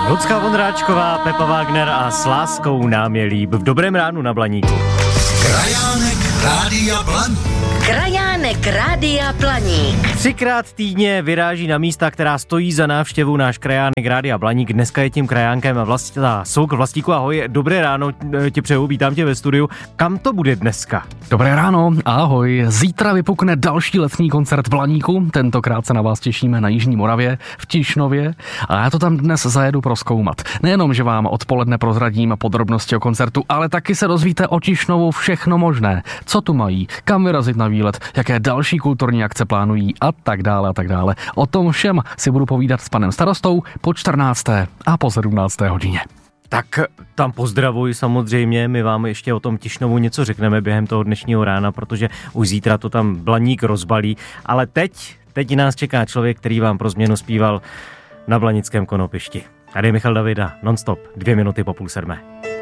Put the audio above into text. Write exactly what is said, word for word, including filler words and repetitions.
Lucka Vondráčková, Pepa Wagner a S láskou nám je líp v Dobrém ránu na Blaníku. Krajánek Rádia Blaník. Krajánek Rádia Blaník. Třikrát týdně vyráží na místa, která stojí za návštěvu náš krajánek Rádia Blaník. Dneska je tím krajánkem Vlastí, Souk. Vlastíku, ahoj, dobré ráno, tě přeju, vítám tě ve studiu. Kam to bude dneska? Dobré ráno, ahoj. Zítra vypukne další letní koncert v Blaníku. Tentokrát se na vás těšíme na Jižní Moravě, v Tišnově. A já to tam dnes zajedu prozkoumat. Nejenom, že vám odpoledne prozradím podrobnosti o koncertu, ale taky se dozvíte o Tišnovu všechno možné. Co tu mají, kam vyrazit na výlet, jaké další kulturní akce plánují a tak dále a tak dále. O tom všem si budu povídat s panem starostou po čtrnácté a po sedmnácté hodině. Tak tam pozdravuj samozřejmě, my vám ještě o tom Tišnovu něco řekneme během toho dnešního rána, protože už zítra to tam Blaník rozbalí, ale teď, teď nás čeká člověk, který vám pro změnu zpíval na Blanickém Konopišti. Tady je Michal Davida, non-stop, dvě minuty po půl sedmé.